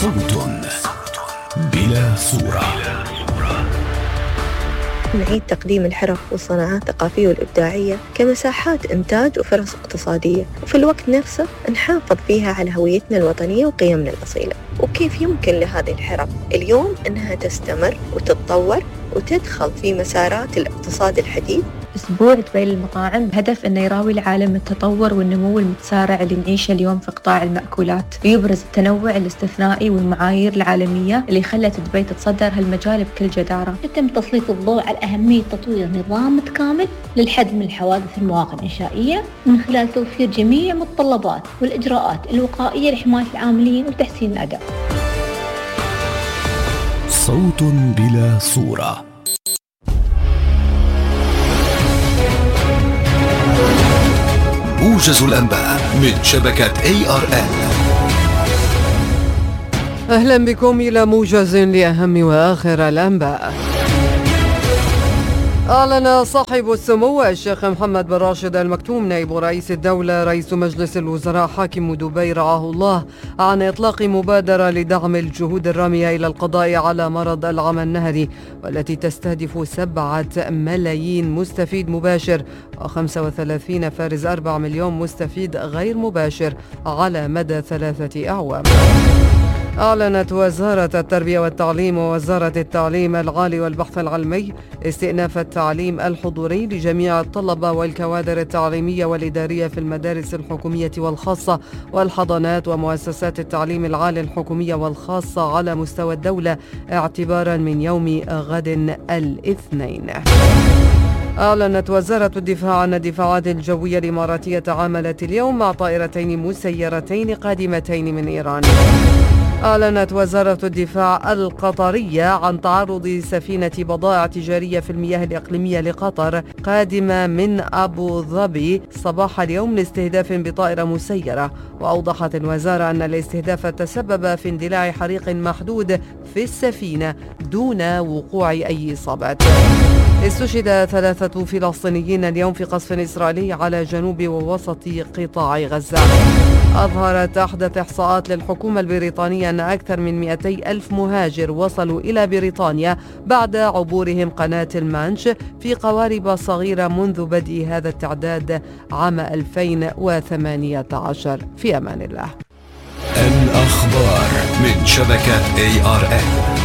صوت بلا صورة. نعيد تقديم الحرف والصناعات الثقافية والإبداعية كمساحات إنتاج وفرص اقتصادية، وفي الوقت نفسه نحافظ فيها على هويتنا الوطنية وقيمنا الأصيلة. وكيف يمكن لهذه الحرف اليوم أنها تستمر وتتطور وتدخل في مسارات الاقتصاد الحديث؟ أسبوع دبي للمطاعم بهدف أنه يراوي العالم التطور والنمو المتسارع اللي نعيشه اليوم في قطاع المأكولات، ويبرز التنوع الاستثنائي والمعايير العالمية اللي خلت دبي تتصدر هالمجال بكل جدارة. يتم تسليط الضوء على أهمية تطوير نظام متكامل للحد من الحوادث المواقع الإنشائية من خلال توفير جميع المتطلبات والإجراءات الوقائية لحماية العاملين وتحسين الأداء. صوت بلا صورة. موجز الأنباء من شبكة ARN. أهلا بكم إلى موجز لأهم وآخر الأنباء. أعلن صاحب السمو الشيخ محمد بن راشد آل مكتوم نائب رئيس الدولة رئيس مجلس الوزراء حاكم دبي رعاه الله عن إطلاق مبادرة لدعم الجهود الرامية إلى القضاء على مرض العمى النهري، والتي تستهدف 7 ملايين مستفيد مباشر و35.4 مليون مستفيد غير مباشر على مدى 3 أعوام. أعلنت وزارة التربية والتعليم ووزارة التعليم العالي والبحث العلمي استئناف التعليم الحضوري لجميع الطلبة والكوادر التعليمية والإدارية في المدارس الحكومية والخاصة والحضانات ومؤسسات التعليم العالي الحكومية والخاصة على مستوى الدولة اعتبارا من يوم غد الاثنين. أعلنت وزارة الدفاع أن الدفاعات الجوية الإماراتية تعاملت اليوم مع طائرتين مسيرتين قادمتين من إيران. أعلنت وزارة الدفاع القطرية عن تعرض سفينة بضائع تجارية في المياه الإقليمية لقطر قادمة من أبو ظبي صباح اليوم لاستهداف بطائرة مسيرة. وأوضحت الوزارة أن الاستهداف تسبب في اندلاع حريق محدود في السفينة دون وقوع أي إصابات. استشهد 3 فلسطينيين اليوم في قصف إسرائيلي على جنوب ووسط قطاع غزة. أظهرت أحدث إحصاءات للحكومة البريطانية أن أكثر من 200 ألف مهاجر وصلوا إلى بريطانيا بعد عبورهم قناة المانش في قوارب صغيرة منذ بدء هذا التعداد عام 2018. في أمان الله. الأخبار من شبكة ARN.